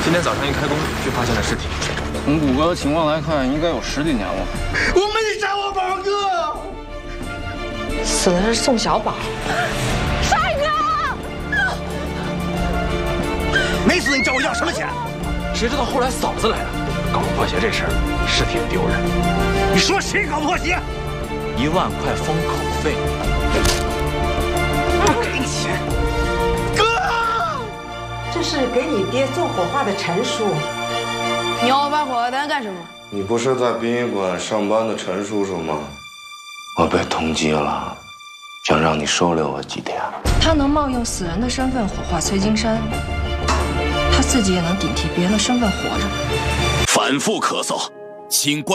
今天早上一开工就发现了尸体。 从骨骼的情况来看，应该有10几年了。 我没杀我宝哥， 死的是宋小宝。 帅哥， 没死你找我要什么钱？ 谁知道后来嫂子来了，搞破鞋这事儿是挺丢人。 你说谁搞破鞋 ？1万块封口费。 不给你钱，哥， 这是给你爹做火化的陈叔。 你要我办火化单干什么？ 你不是在殡仪馆上班的陈叔叔吗？我被通缉了，想让你收留我几天。 他能冒用死人的身份火化崔金山，他自己也能顶替别人的身份活着。 反复咳嗽，请关。